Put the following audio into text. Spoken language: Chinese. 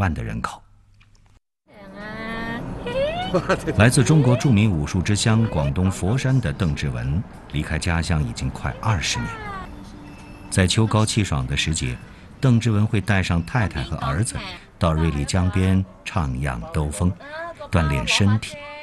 万的人口。来自中国著名武术之乡广东佛山的邓志文，离开家乡已经快20年。在秋高气爽的时节，邓志文会带上太太和儿子到瑞丽江边徜徉兜风，锻炼身体，